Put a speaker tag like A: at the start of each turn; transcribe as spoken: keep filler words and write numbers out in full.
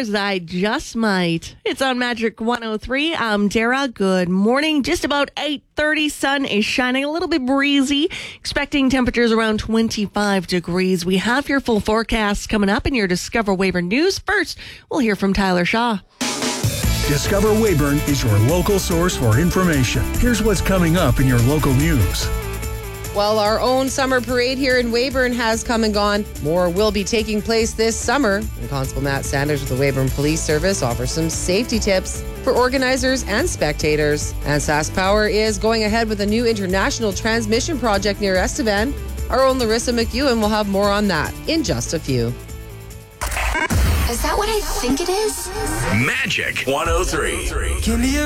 A: showers, I just might. It's on Magic one oh three. I'm Dara. Good morning. Just about eight thirty. Sun is shining, a little bit breezy. Expecting temperatures around twenty-five degrees. We have your full forecast coming up in your Discover Weyburn News. First, we'll hear from Tyler Shaw.
B: Discover Weyburn is your local source for information. Here's what's coming up in your local news.
C: Well, our own summer parade here in Weyburn has come and gone. More will be taking place this summer. And Constable Matt Sanders with the Weyburn Police Service offers some safety tips for organizers and spectators. And SaskPower is going ahead with a new international transmission project near Estevan. Our own Larissa McEwen will have more on that in just a few.
D: Is that what I think it is?
E: Magic one oh three.
F: Give me a